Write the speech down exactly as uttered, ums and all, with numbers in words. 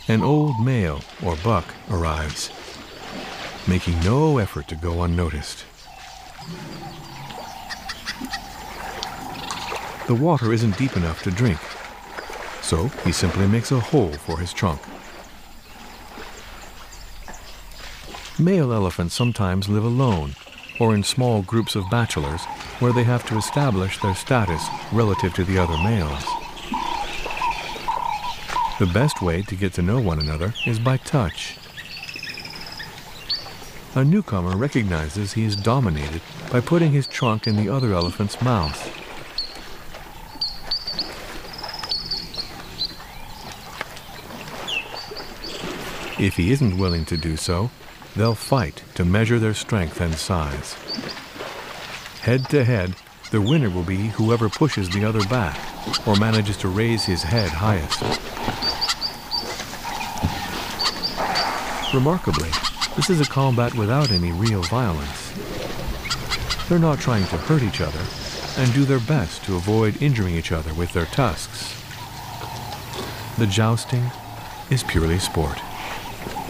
an old male or buck arrives, making no effort to go unnoticed. The water isn't deep enough to drink, so he simply makes a hole for his trunk. Male elephants sometimes live alone or in small groups of bachelors where they have to establish their status relative to the other males. The best way to get to know one another is by touch. A newcomer recognizes he is dominated by putting his trunk in the other elephant's mouth. If he isn't willing to do so, they'll fight to measure their strength and size. Head to head, the winner will be whoever pushes the other back or manages to raise his head highest. Remarkably, this is a combat without any real violence. They're not trying to hurt each other and do their best to avoid injuring each other with their tusks. The jousting is purely sport.